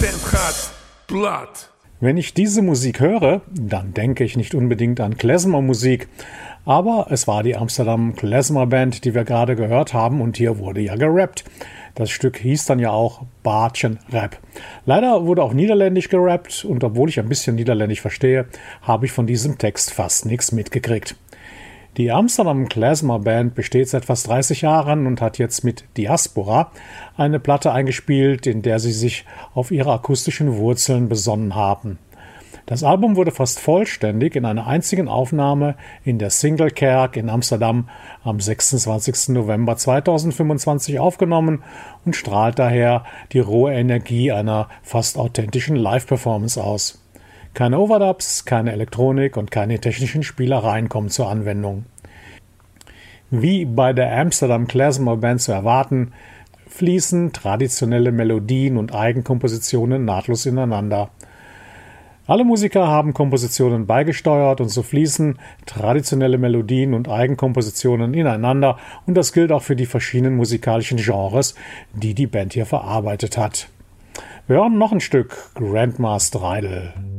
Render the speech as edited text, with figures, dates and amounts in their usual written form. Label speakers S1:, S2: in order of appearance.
S1: Band gaat plat.
S2: Wenn ich diese Musik höre, dann denke ich nicht unbedingt an Klezmer-Musik. Aber es war die Amsterdam Klezmer Band, die wir gerade gehört haben, und hier wurde ja gerappt. Das Stück hieß dann ja auch Baardjen Rap. Leider wurde auch niederländisch gerappt, und obwohl ich ein bisschen niederländisch verstehe, habe ich von diesem Text fast nichts mitgekriegt. Die Amsterdam Klezmer Band besteht seit fast 30 Jahren und hat jetzt mit Diaspora eine Platte eingespielt, in der sie sich auf ihre akustischen Wurzeln besonnen haben. Das Album wurde fast vollständig in einer einzigen Aufnahme in der Singlekerk in Amsterdam am 26. November 2025 aufgenommen und strahlt daher die rohe Energie einer fast authentischen Live-Performance aus. Keine Overdubs, keine Elektronik und keine technischen Spielereien kommen zur Anwendung. Wie bei der Amsterdam Klezmer Band zu erwarten, fließen traditionelle Melodien und Eigenkompositionen nahtlos ineinander. Alle Musiker haben Kompositionen beigesteuert und so fließen traditionelle Melodien und Eigenkompositionen ineinander, und das gilt auch für die verschiedenen musikalischen Genres, die die Band hier verarbeitet hat. Wir hören noch ein Stück Grandmaster Idol.